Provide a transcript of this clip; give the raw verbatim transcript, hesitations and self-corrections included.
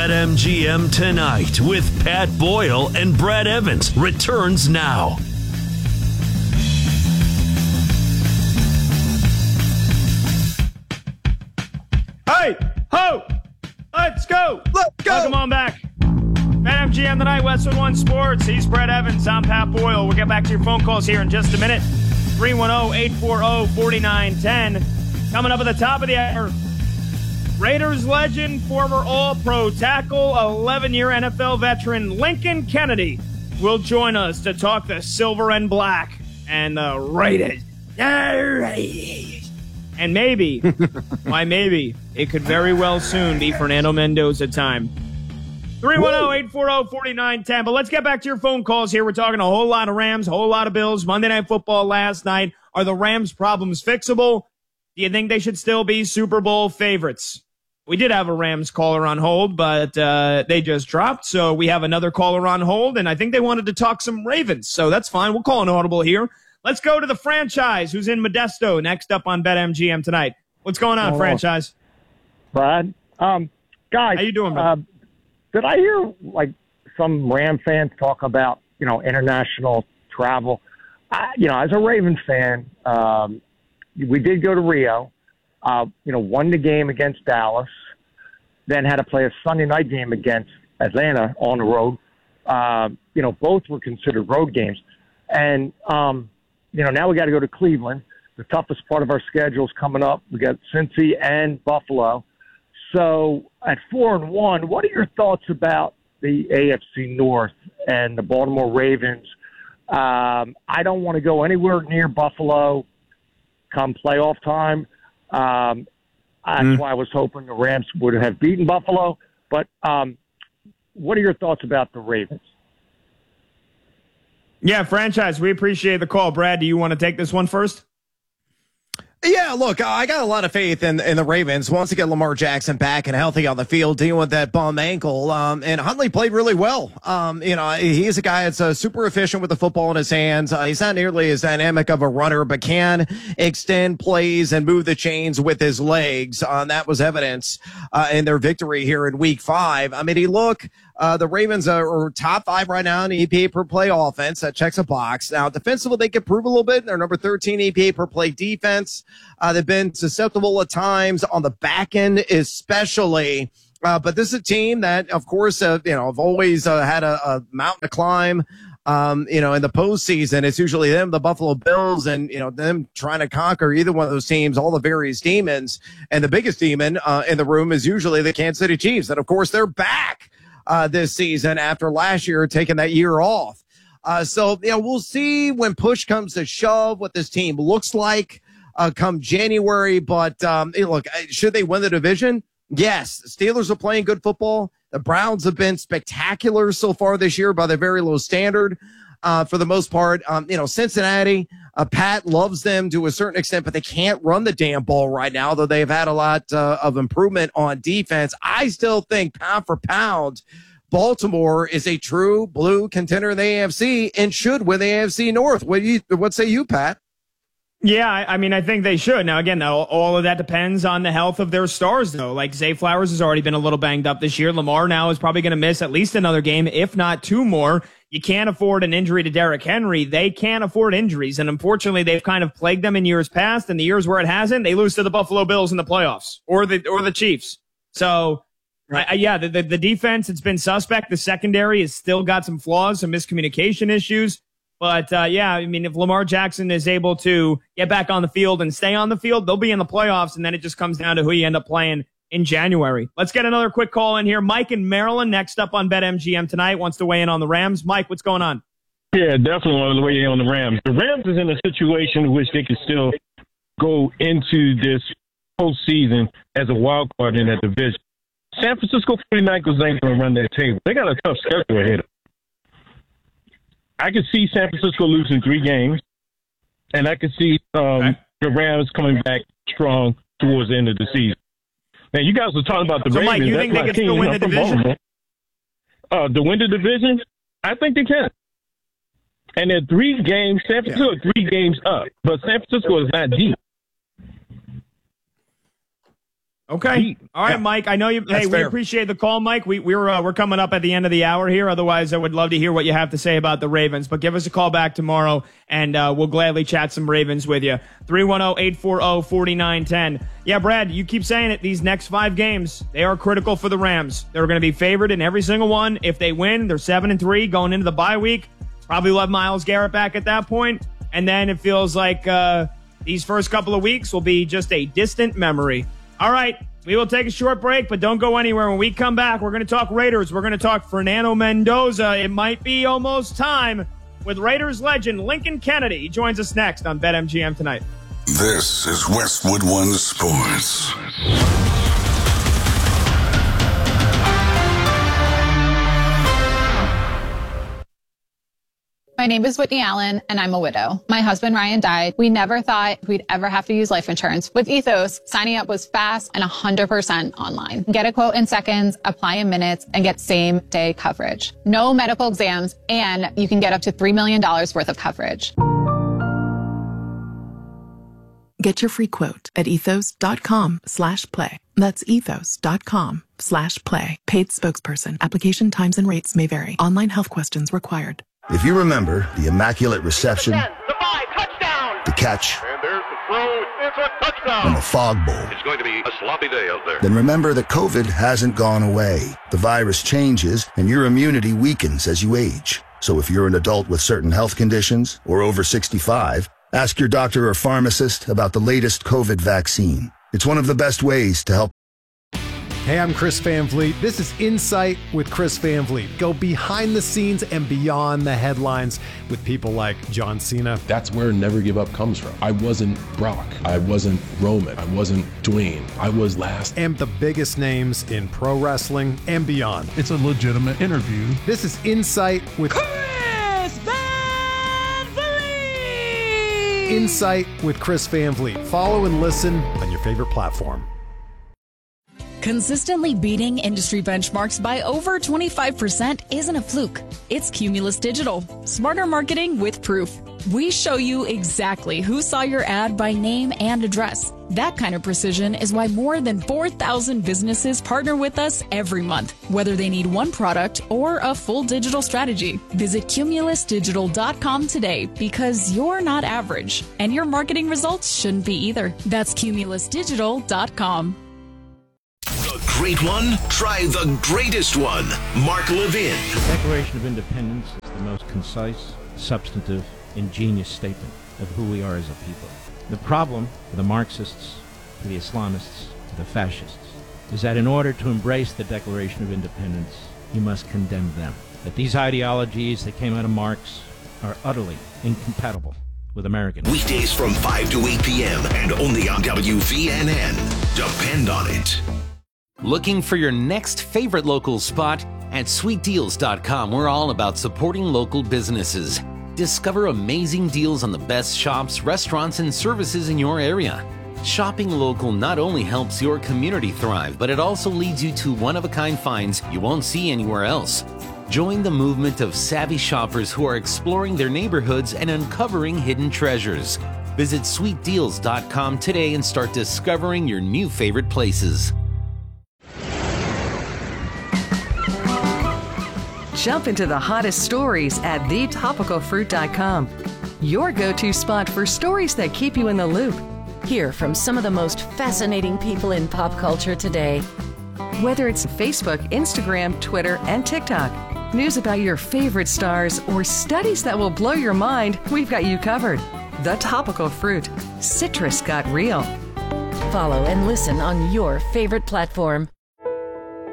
BetMGM Tonight with Pat Boyle and Brad Evans returns now. Hey, ho, let's go. Let's go. Welcome on back. BetMGM Tonight, Westwood One Sports. He's Brad Evans. I'm Pat Boyle. We'll get back to your phone calls here in just a minute. three one zero, eight four zero, four nine one zero. Coming up at the top of the hour, Raiders legend, former All-Pro tackle, eleven-year N F L veteran Lincoln Kennedy will join us to talk the silver and black and the Raiders. And maybe, why maybe, it could very well soon be Fernando Mendoza time. three one zero, eight four zero, four nine one zero. But let's get back to your phone calls here. We're talking a whole lot of Rams, a whole lot of Bills. Monday Night Football last night. Are the Rams' problems fixable? Do you think they should still be Super Bowl favorites? We did have a Rams caller on hold, but uh, they just dropped. So we have another caller on hold, and I think they wanted to talk some Ravens. So that's fine. We'll call an audible here. Let's go to the franchise who's in Modesto next up on BetMGM Tonight. What's going on, oh, franchise? Brad. Um, guys. How you doing, man? Uh, did I hear, like, some Ram fans talk about, you know, international travel? I, you know, as a Ravens fan, um, we did go to Rio, uh, you know, won the game against Dallas, then had to play a Sunday night game against Atlanta on the road. Uh, you know, both were considered road games. And, um, you know, now we got to go to Cleveland. The toughest part of our schedule is coming up. We got Cincy and Buffalo. So at four and one, what are your thoughts about the A F C North and the Baltimore Ravens? Um, I don't want to go anywhere near Buffalo come playoff time. Um, that's mm. why I was hoping the Rams would have beaten Buffalo. But um, what are your thoughts about the Ravens? Yeah, franchise, we appreciate the call. Brad, do you want to take this one first? Yeah, look, I got a lot of faith in in the Ravens. Once to get Lamar Jackson back and healthy on the field, dealing with that bum ankle. Um, and Huntley played really well. Um, you know, he's a guy that's uh, super efficient with the football in his hands. Uh, he's not nearly as dynamic of a runner, but can extend plays and move the chains with his legs. Uh, and that was evidence uh, in their victory here in Week Five. I mean, he look. Uh, the Ravens are top five right now in E P A per play offense. That checks a box. Now, defensively, they can improve a little bit. They're number thirteen E P A per play defense. Uh, they've been susceptible at times on the back end, especially. Uh, but this is a team that, of course, uh, you know, have always uh, had a, a mountain to climb. Um, you know, in the postseason, it's usually them, the Buffalo Bills, and, you know, them trying to conquer either one of those teams, all the various demons. And the biggest demon uh, in the room is usually the Kansas City Chiefs. And, of course, they're back. Uh, this season after last year taking that year off. Uh, so, you know, we'll see when push comes to shove what this team looks like uh, come January. But, um, hey, look, should they win the division? Yes. The Steelers are playing good football. The Browns have been spectacular so far this year by their very low standard. Uh, for the most part, um, you know, Cincinnati, uh, Pat loves them to a certain extent, but they can't run the damn ball right now, though they've had a lot uh, of improvement on defense. I still think pound for pound, Baltimore is a true blue contender in the A F C and should win the A F C North. What do you, what say you, Pat? Yeah, I mean, I think they should. Now, again, all, all of that depends on the health of their stars, though. Like, Zay Flowers has already been a little banged up this year. Lamar now is probably going to miss at least another game, if not two more. You can't afford an injury to Derrick Henry. They can't afford injuries, and unfortunately, they've kind of plagued them in years past. And the years where it hasn't, they lose to the Buffalo Bills in the playoffs or the or the Chiefs. So, right. I, yeah, the, the the defense, it's been suspect. The secondary has still got some flaws, some miscommunication issues. But, uh, yeah, I mean, if Lamar Jackson is able to get back on the field and stay on the field, they'll be in the playoffs, and then it just comes down to who you end up playing in January. Let's get another quick call in here. Mike in Maryland, next up on BetMGM Tonight, wants to weigh in on the Rams. Mike, what's going on? Yeah, definitely want to weigh in on the Rams. The Rams is in a situation in which they can still go into this postseason as a wild card in that division. San Francisco forty-niners ain't going to run that table. They got a tough schedule ahead of them. I could see San Francisco losing three games, and I could see um, okay. the Rams coming back strong towards the end of the season. Now, you guys were talking about the so Ravens. Mike, you That's think they my can team. still win I'm the division? Uh, to win the division? I think they can. And they're three games. San Francisco yeah. are three games up, but San Francisco is not deep. Okay. All right, yeah. Mike. I know you. That's hey, fair. We appreciate the call, Mike. We, we're uh, we're coming up at the end of the hour here. Otherwise, I would love to hear what you have to say about the Ravens. But give us a call back tomorrow, and uh, we'll gladly chat some Ravens with you. three one zero, eight four zero, four nine one zero. Yeah, Brad, you keep saying it. These next five games, they are critical for the Rams. They're going to be favored in every single one. If they win, they're seven and three going into the bye week. Probably will have Myles Garrett back at that point. And then it feels like uh, these first couple of weeks will be just a distant memory. All right, we will take a short break, but don't go anywhere. When we come back, we're going to talk Raiders. We're going to talk Fernando Mendoza. It might be almost time with Raiders legend Lincoln Kennedy. He joins us next on BetMGM Tonight. This is Westwood One Sports. My name is Whitney Allen, and I'm a widow. My husband, Ryan, died. We never thought we'd ever have to use life insurance. With Ethos, signing up was fast and one hundred percent online. Get a quote in seconds, apply in minutes, and get same-day coverage. No medical exams, and you can get up to three million dollars worth of coverage. Get your free quote at ethos.com slash play. That's ethos.com slash play. Paid spokesperson. Application times and rates may vary. Online health questions required. If you remember the Immaculate Reception, the, five, touchdown. the catch, and there's the throw, it's a touchdown. and the Fog Bowl, it's going to be a sloppy day out there. Then remember that COVID hasn't gone away. The virus changes, and your immunity weakens as you age. So if you're an adult with certain health conditions or over sixty-five, ask your doctor or pharmacist about the latest COVID vaccine. It's one of the best ways to help. Hey, I'm Chris Van Vliet. This is Insight with Chris Van Vliet. Go behind the scenes and beyond the headlines with people like John Cena. That's where Never Give Up comes from. I wasn't Brock. I wasn't Roman. I wasn't Dwayne. I was last. And the biggest names in pro wrestling and beyond. It's a legitimate interview. This is Insight with Chris Van Vliet. Insight with Chris Van Vliet. Follow and listen on your favorite platform. Consistently beating industry benchmarks by over twenty-five percent isn't a fluke. It's Cumulus Digital. Smarter marketing with proof. We show you exactly who saw your ad by name and address. That kind of precision is why more than four thousand businesses partner with us every month, whether they need one product or a full digital strategy. Visit cumulus digital dot com today because you're not average, and your marketing results shouldn't be either. That's cumulus digital dot com. The great one? Try the greatest one. Mark Levin. The Declaration of Independence is the most concise, substantive, ingenious statement of who we are as a people. The problem for the Marxists, for the Islamists, for the fascists, is that in order to embrace the Declaration of Independence, you must condemn them. That these ideologies that came out of Marx are utterly incompatible with American. Weekdays from five to eight p.m. and only on W V N N. Depend on it. Looking for your next favorite local spot? At sweet deals dot com, we're all about supporting local businesses. Discover amazing deals on the best shops, restaurants, and services in your area. Shopping local not only helps your community thrive, but it also leads you to one-of-a-kind finds you won't see anywhere else. Join the movement of savvy shoppers who are exploring their neighborhoods and uncovering hidden treasures. Visit sweet deals dot com today and start discovering your new favorite places. Jump into the hottest stories at the topical fruit dot com. Your go-to spot for stories that keep you in the loop. Hear from some of the most fascinating people in pop culture today. Whether it's Facebook, Instagram, Twitter, and TikTok, news about your favorite stars, or studies that will blow your mind, we've got you covered. The Topical Fruit. Citrus got real. Follow and listen on your favorite platform.